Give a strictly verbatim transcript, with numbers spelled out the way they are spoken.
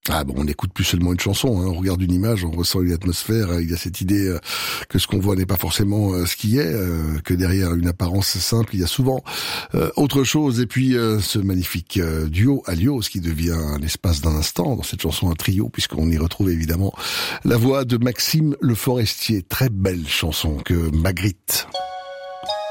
Ah bon, on n'écoute plus seulement une chanson, hein. On regarde une image, on ressent une atmosphère, il y a cette idée euh, que ce qu'on voit n'est pas forcément euh, ce qui est, euh, que derrière une apparence simple, il y a souvent euh, autre chose. Et puis euh, ce magnifique euh, duo Alios qui devient l'espace d'un instant dans cette chanson un trio, puisqu'on y retrouve évidemment la voix de Maxime Le Forestier. Très belle chanson que Magritte.